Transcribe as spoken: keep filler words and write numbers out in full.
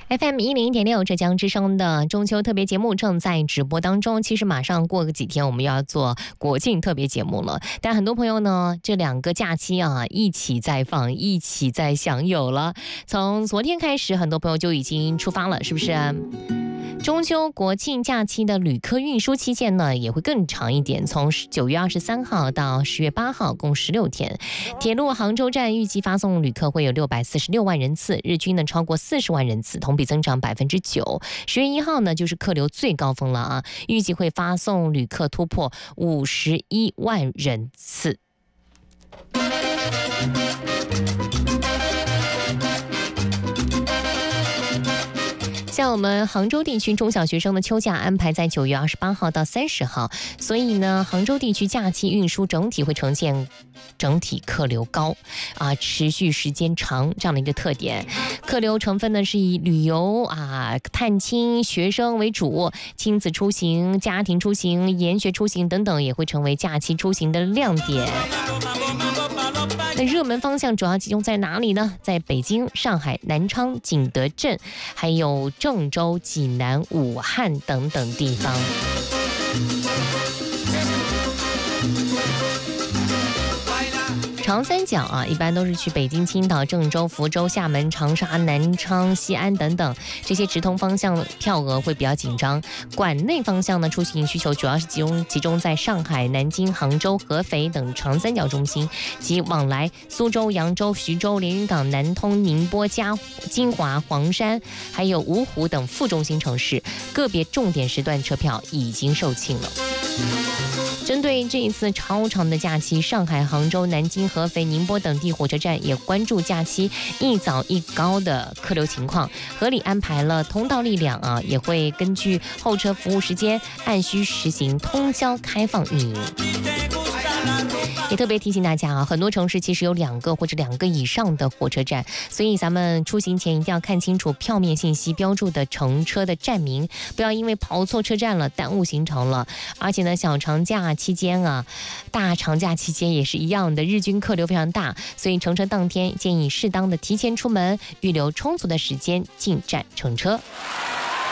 F M 一零点六浙江之声的中秋特别节目正在直播当中。其实马上过个几天，我们要做国庆特别节目了。但很多朋友呢，这两个假期啊，一起在放，一起在享有了。从昨天开始，很多朋友就已经出发了，是不是？中秋国庆假期的旅客运输期限呢，也会更长一点，从九月二十三号到十月八号，共十六天。铁路杭州站预计发送旅客会有六百四十六万人次，日均呢超过四十万人次，同比增长百分之九。十月一号呢，就是客流最高峰了啊，预计会发送旅客突破五十一万人次。像我们杭州地区中小学生的秋假安排在九月二十八号到三十号，所以呢，杭州地区假期运输整体会呈现整体客流高啊，持续时间长这样的一个特点。客流成分呢是以旅游啊、探亲、学生为主，亲子出行、家庭出行、研学出行等等也会成为假期出行的亮点。那热门方向主要集中在哪里呢？在北京、上海、南昌、景德镇，还有郑州、济南、武汉等等地方。长三角啊，一般都是去北京、青岛、郑州、福州、厦门、长沙、南昌、西安等等这些直通方向，票额会比较紧张。管内方向呢，出行需求主要是集中集中在上海、南京、杭州、合肥等长三角中心，及往来苏州、扬州、徐州、连云港、南通、宁波、嘉金华、黄山，还有芜湖等副中心城市。个别重点时段车票已经售罄了。针对这一次超长的假期，上海、杭州、南京、合肥、宁波等地火车站也关注假期一早一高的客流情况，合理安排了通道力量啊，也会根据候车服务时间按需实行通宵开放运营。也特别提醒大家啊，很多城市其实有两个或者两个以上的火车站，所以咱们出行前一定要看清楚票面信息标注的乘车的站名，不要因为跑错车站了耽误行程了。而且呢，小长假期间啊，大长假期间也是一样的，日均客流非常大，所以乘车当天建议适当的提前出门，预留充足的时间进站乘车。